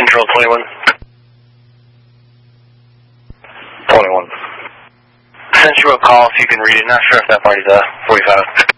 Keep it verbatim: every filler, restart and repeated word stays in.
Central twenty-one. twenty-one. Sent you a call if you can read it. Not sure if that party's uh forty-five.